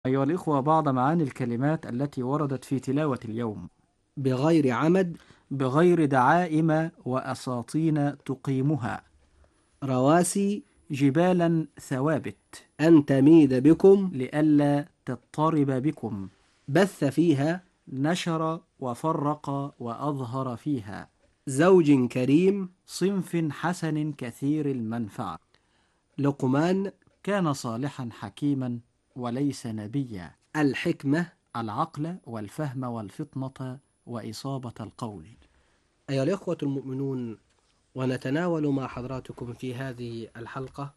أيها الإخوة، بعض معاني الكلمات التي وردت في تلاوة اليوم: بغير عمد، بغير دعائم وأساطين تقيمها، رواسي، جبالا ثوابت، أن تميد بكم، لئلا تضطرب بكم، بث فيها، نشر وفرق وأظهر فيها، زوج كريم، صنف حسن كثير المنفعة، لقمان، كان صالحا حكيما وليس نبيا، الحكمة. العقل والفهم والفطنة وإصابة القول. أيها الإخوة المؤمنون، ونتناول مع حضراتكم في هذه الحلقة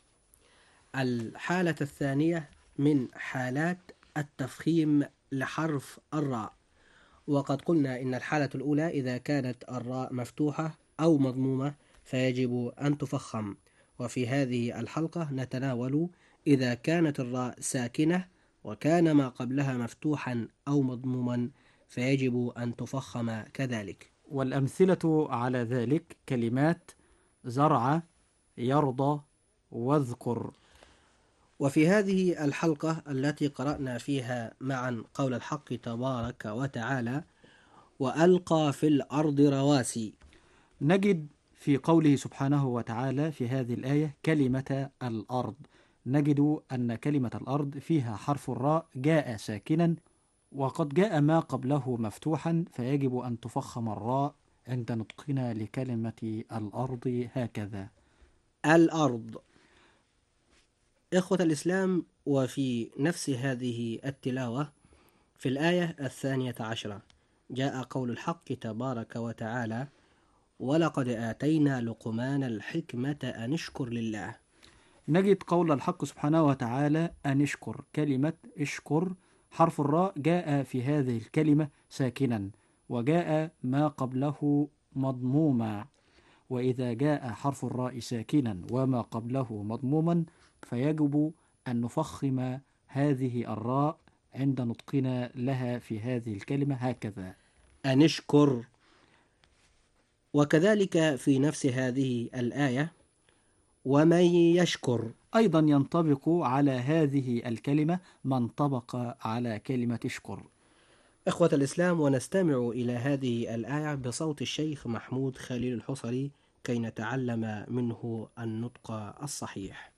الحالة الثانية من حالات التفخيم لحرف الراء. وقد قلنا إن الحالة الأولى إذا كانت الراء مفتوحة أو مضمومة فيجب أن تفخم، وفي هذه الحلقة نتناول إذا كانت الراء ساكنة وكان ما قبلها مفتوحا أو مضموما فيجب أن تفخم كذلك. والأمثلة على ذلك كلمات زرع، يرضى، واذكر. وفي هذه الحلقة التي قرأنا فيها معا قول الحق تبارك وتعالى: وألقى في الأرض رواسي، نجد في قوله سبحانه وتعالى في هذه الآية كلمة الأرض، نجد أن كلمة الأرض فيها حرف الراء جاء ساكنا، وقد جاء ما قبله مفتوحا، فيجب أن تفخم الراء عند نطقنا لكلمة الأرض هكذا. الأرض. إخوة الإسلام، وفي نفس هذه التلاوة في الآية 12 جاء قول الحق تبارك وتعالى: ولقد آتينا لقمان الحكمة أن اشكر لله. نجد قول الحق سبحانه وتعالى أن اشكر، كلمة اشكر حرف الراء جاء في هذه الكلمة ساكنا، وجاء ما قبله مضموما، وإذا جاء حرف الراء ساكنا وما قبله مضموما فيجب أن نفخم هذه الراء عند نطقنا لها في هذه الكلمة هكذا. أن اشكر. وكذلك في نفس هذه الآية: ومن يشكر. أيضا ينطبق على هذه الكلمة ما انطبق على كلمة اشكر. إخوة الإسلام، ونستمع إلى هذه الآية بصوت الشيخ محمود خليل الحصري كي نتعلم منه النطق الصحيح.